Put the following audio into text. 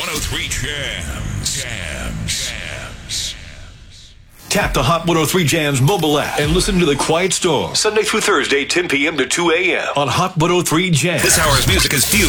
103 Jams. Tap the Hot 103 Jams mobile app and listen to The Quiet Storm, Sunday through Thursday, 10 p.m. to 2 a.m. on Hot 103 Jams. This hour's music is fueled